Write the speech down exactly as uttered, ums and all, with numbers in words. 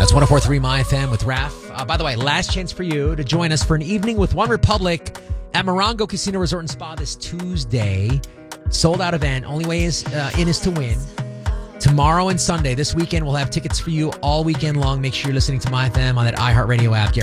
That's one oh four point three My F M with Raph. Uh, by the way, last chance for you to join us for an evening with One Republic at Morongo Casino Resort and Spa this Tuesday. Sold out event. Only way is uh, in is to win. Tomorrow and Sunday. This weekend, we'll have tickets for you all weekend long. Make sure you're listening to My F M on that iHeartRadio app. Get